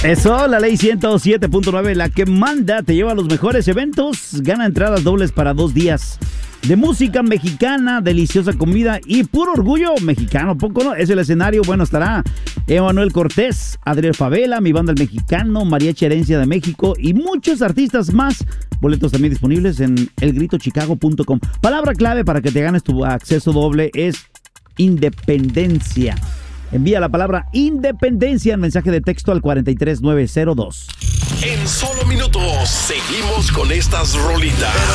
Eso, la ley 107.9, la que manda, te lleva a los mejores eventos, gana entradas dobles para 2 días de música mexicana, deliciosa comida y puro orgullo mexicano, ¿poco no? Es el escenario, bueno, estará Emanuel Cortés, Adriel Favela, Mi Banda El Mexicano, Mariachi Herencia de México y muchos artistas más. Boletos también disponibles en elgritochicago.com. Palabra clave para que te ganes tu acceso doble es independencia. Envía la palabra independencia en mensaje de texto al 43902. En solo minutos seguimos con estas rolitas.